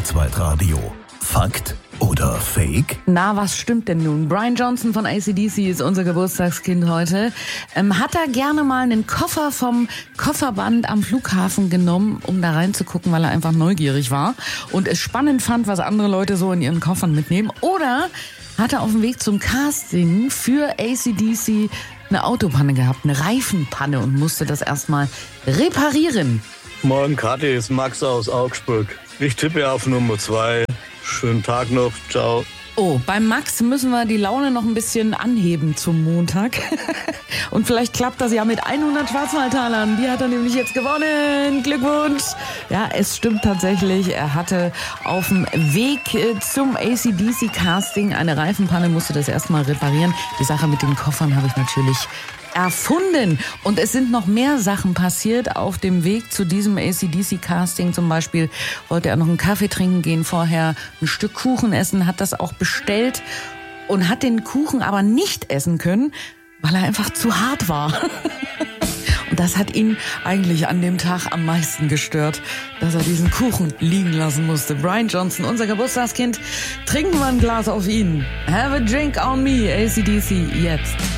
Kurzweitradio. Fakt oder Fake? Na, was stimmt denn nun? Brian Johnson von AC/DC ist unser Geburtstagskind heute. Hat er gerne mal einen Koffer vom Kofferband am Flughafen genommen, um da reinzugucken, weil er einfach neugierig war und es spannend fand, was andere Leute so in ihren Koffern mitnehmen? Oder hat er auf dem Weg zum Casting für AC/DC eine Autopanne gehabt, eine Reifenpanne und musste das erstmal reparieren? Morgen, Kathi, ist Max aus Augsburg. Ich tippe auf Nummer 2. Schönen Tag noch. Ciao. Oh, beim Max müssen wir die Laune noch ein bisschen anheben zum Montag. Und vielleicht klappt das ja mit 100 Schwarzwaldtalern. Die hat er nämlich jetzt gewonnen. Glückwunsch. Ja, es stimmt tatsächlich. Er hatte auf dem Weg zum AC/DC-Casting eine Reifenpanne, musste das erstmal reparieren. Die Sache mit den Koffern habe ich natürlich erfunden. Und es sind noch mehr Sachen passiert auf dem Weg zu diesem AC/DC-Casting. Zum Beispiel wollte er noch einen Kaffee trinken gehen vorher, ein Stück Kuchen essen, hat das auch bestellt und hat den Kuchen aber nicht essen können, weil er einfach zu hart war. Und das hat ihn eigentlich an dem Tag am meisten gestört, dass er diesen Kuchen liegen lassen musste. Brian Johnson, unser Geburtstagskind. Trinken wir ein Glas auf ihn. Have a drink on me, AC/DC, jetzt.